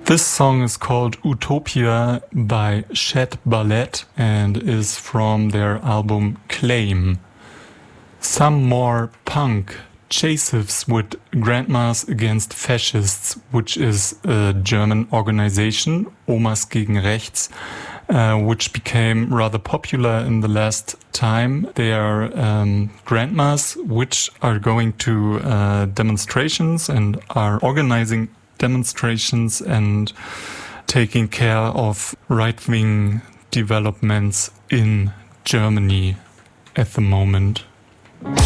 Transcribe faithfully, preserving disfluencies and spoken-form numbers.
This song is called Utopia by Shed Ballet and is from their album Claim. Some more punk chases with Grandmas Against Fascists, which is a German organization, Omas gegen Rechts, uh, which became rather popular in the last time. They are um, grandmas which are going to uh, demonstrations and are organizing demonstrations and taking care of right-wing developments in Germany at the moment.